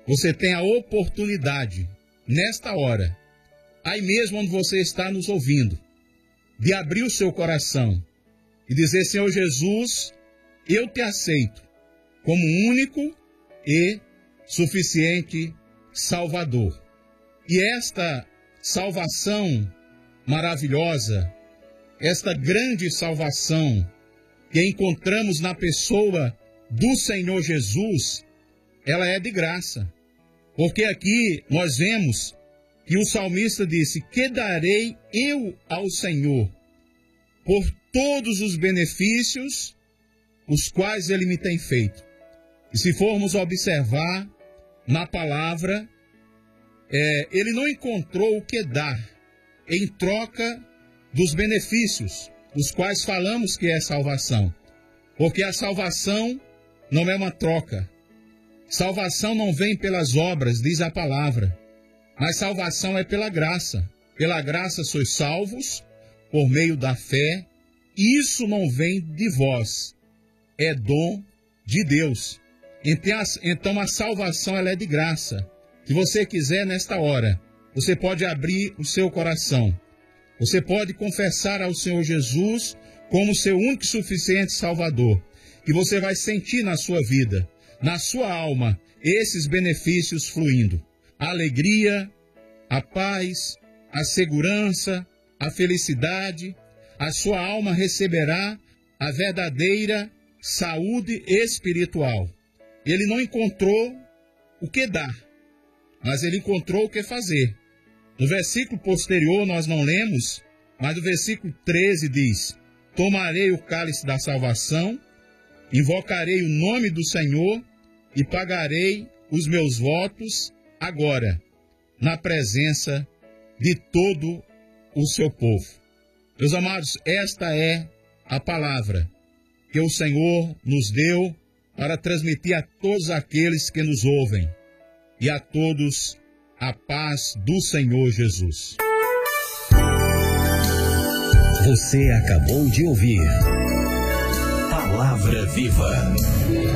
você tem a oportunidade, nesta hora, aí mesmo onde você está nos ouvindo, de abrir o seu coração e dizer: Senhor Jesus, eu te aceito como único e suficiente Salvador. E esta salvação maravilhosa, esta grande salvação que encontramos na pessoa do Senhor Jesus, ela é de graça. Porque aqui nós vemos que o salmista disse: que darei eu ao Senhor por todos os benefícios os quais Ele me tem feito. E se formos observar na palavra, ele não encontrou o que dar em troca dos benefícios, os quais falamos que é salvação. Porque a salvação não é uma troca. Salvação não vem pelas obras, diz a palavra, mas salvação é pela graça. Pela graça sois salvos, por meio da fé. Isso não vem de vós, é dom de Deus. Então a salvação ela é de graça. Se você quiser, nesta hora, você pode abrir o seu coração. Você pode confessar ao Senhor Jesus como seu único e suficiente Salvador. E você vai sentir na sua vida, na sua alma, esses benefícios fluindo. A alegria, a paz, a segurança, a felicidade. A sua alma receberá a verdadeira saúde espiritual. Ele não encontrou o que dar, mas ele encontrou o que fazer. No versículo posterior nós não lemos, mas no versículo 13 diz: tomarei o cálice da salvação, invocarei o nome do Senhor e pagarei os meus votos agora, na presença de todo o seu povo. Meus amados, esta é a palavra que o Senhor nos deu para transmitir a todos aqueles que nos ouvem e a todos a paz do Senhor Jesus. Você acabou de ouvir Palavra Viva.